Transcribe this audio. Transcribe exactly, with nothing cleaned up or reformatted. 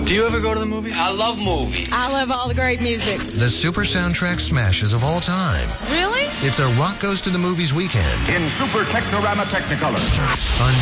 Do you ever go to the movies? I love movies. I love all the great music. The super soundtrack smashes of all time. Really? It's a Rock Goes to the Movies weekend. In Super Technorama Technicolor. On